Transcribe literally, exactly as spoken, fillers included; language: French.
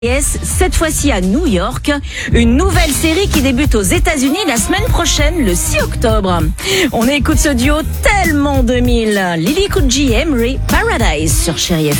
Yes, cette fois-ci à New York, une nouvelle série qui débute aux États-Unis la semaine prochaine, le six octobre. On écoute ce duo tellement deux mille, Lily Kudji et Emery, Paradise sur Chérie F M.